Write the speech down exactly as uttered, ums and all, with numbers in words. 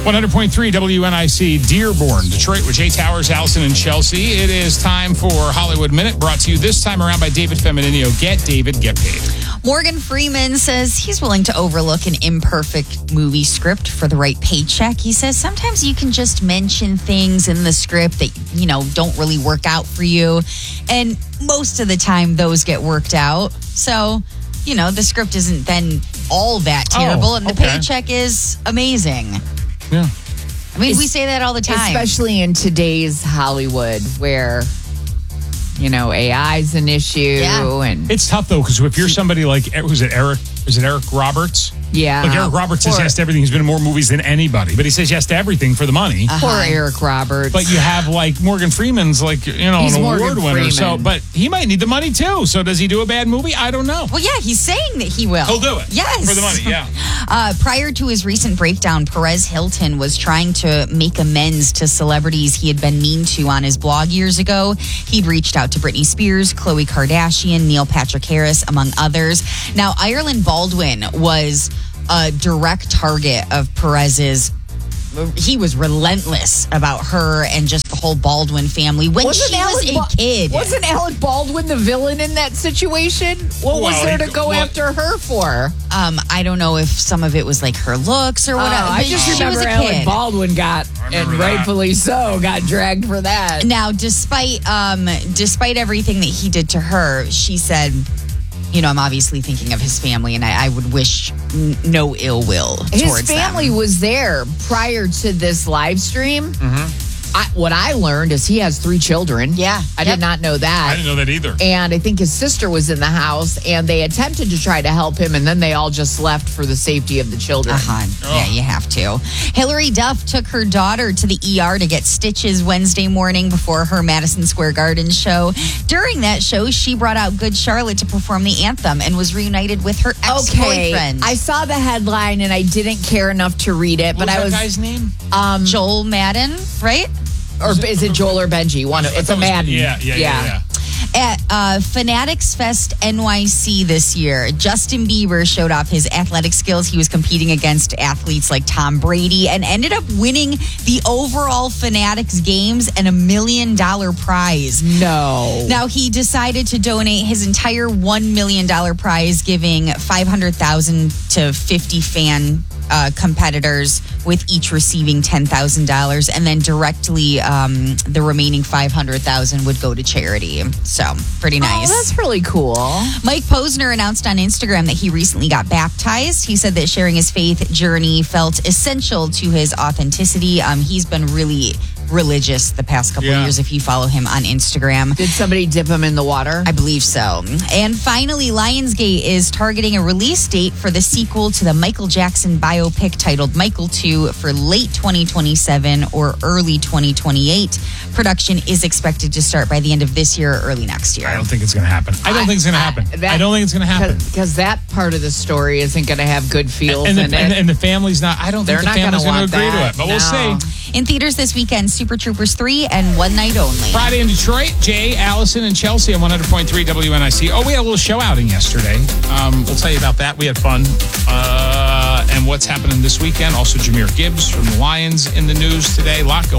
one hundred point three W N I C, Dearborn, Detroit, with Jay Towers, Allison, and Chelsea. It is time for Hollywood Minute, brought to you this time around by David Feminino. Get David, get paid. Morgan Freeman says he's willing to overlook an imperfect movie script for the right paycheck. He says sometimes you can just mention things in the script that, you know, don't really work out for you. And most of the time, those get worked out. So, you know, the script isn't then all that terrible, Oh, and the okay. paycheck is amazing. Yeah. I mean, we say that all the time. Especially in today's Hollywood where, you know, A I's an issue. Yeah. And It's tough, though, because if you're somebody like, who's it, Eric? Is it Eric Roberts? yeah. Like, Eric Roberts says Poor- yes to everything. He's been in more movies than anybody, but he says yes to everything for the money. Uh-huh. Poor Eric Roberts. But you have, like, Morgan Freeman's, like, you know, He's an Morgan award winner. Freeman. So, but he might need the money, too. So does he do a bad movie? I don't know. Well, yeah, he's saying that he will. He'll do it. Yes. For the money, yeah. Uh, prior to his recent breakdown, Perez Hilton was trying to make amends to celebrities he had been mean to on his blog years ago. He'd reached out to Britney Spears, Khloe Kardashian, Neil Patrick Harris, among others. Now, Ireland Baldwin was a direct target of Perez's. He was relentless about her and just the whole Baldwin family when Wasn't she was Alec a Ba- kid. Wasn't Alec Baldwin the villain in that situation? What was Well, there he- to go well- after her for? Um, I don't know if some of it was like her looks or whatever. Oh, I but just she remember was a Alec kid. Baldwin got, and remember that. rightfully so, got dragged for that. Now, despite um, despite everything that he did to her, she said, you know, I'm obviously thinking of his family, and I, I would wish n- no ill will His towards family them. was there prior to this live stream. I, what I learned is he has three children. Yeah. I Yep. did not know that. I didn't know that either. And I think his sister was in the house, and they attempted to try to help him, and then they all just left for the safety of the children. Uh-huh. Yeah, you have to. Hillary Duff took her daughter to the E R to get stitches Wednesday morning before her Madison Square Garden show. During that show, she brought out Good Charlotte to perform the anthem and was reunited with her Okay, ex-boyfriend. I saw the headline, and I didn't care enough to read it, What but was I was that guy's name? um, Joel Madden, right? or is it Joel or Benji? One, of- it's a That was- Madden. Yeah, yeah, yeah, yeah. At uh, Fanatics Fest N Y C this year, Justin Bieber showed off his athletic skills. He was competing against athletes like Tom Brady and ended up winning the overall Fanatics games and a million dollar prize. No. Now, he decided to donate his entire one million dollar prize, giving five hundred thousand dollars to fifty fan uh, competitors, with each receiving ten thousand dollars. And then directly, um, the remaining five hundred thousand dollars would go to charity. So, pretty nice. Oh, that's really cool. Mike Posner announced on Instagram that he recently got baptized. He said that sharing his faith journey felt essential to his authenticity. Um, he's been really religious the past couple Yeah. of years if you follow him on Instagram. Did somebody dip him in the water? I believe so. And finally, Lionsgate is targeting a release date for the sequel to the Michael Jackson biopic titled Michael two for late twenty twenty-seven or early twenty twenty-eight. Production is expected to start by the end of this year or early next year. I don't think it's going to happen. I don't think it's going to happen. That- I don't think it's going to happen. Because that part of the story isn't going to have good feels And the, in and, it. and the family's not, I don't They're think the not gonna family's going to want agree to that. it. But we'll No. see. In theaters this weekend, Super Troopers three and One Night Only. Friday in Detroit, Jay, Allison, and Chelsea on one hundred point three W N I C. Oh, we had a little show outing yesterday. Um, we'll tell you about that. We had fun. Uh, and what's happening this weekend. Also, Jahmyr Gibbs from the Lions in the news today. A lot going